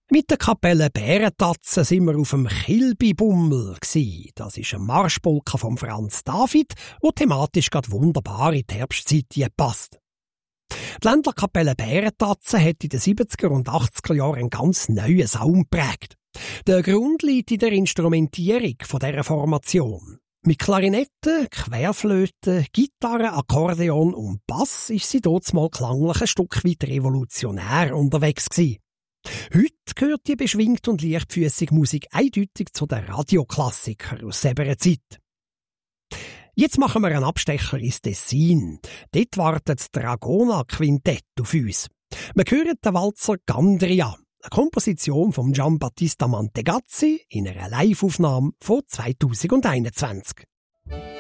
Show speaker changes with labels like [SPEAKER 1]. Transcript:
[SPEAKER 1] Mit der Kapelle Bärentatzen sind wir auf dem Kilbi-Bummel gsi. Das ist ein Marschpolka von Franz David, wo thematisch grad wunderbar in die Herbstzeit passt. Die Ländlerkapelle Bärentatzen hat in den 70er und 80er Jahren einen ganz neuen Sound geprägt. Der Grund liegt in der Instrumentierung von dieser Formation. Mit Klarinette, Querflöte, Gitarre, Akkordeon und Bass ist sie dort mal klanglich ein Stück weit revolutionär unterwegs gewesen. Heute gehört die beschwingte und leichtfüßige Musik eindeutig zu den Radioklassikern aus dieser Zeit. Jetzt machen wir einen Abstecher ins Tessin. Dort wartet das Dragona-Quintett auf uns. Wir hören den Walzer Gandria, eine Komposition von Giambattista Mantegazzi in einer Live-Aufnahme von 2021.